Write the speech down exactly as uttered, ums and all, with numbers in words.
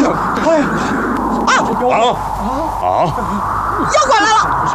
哎呀！啊啊啊！ 妖怪来了！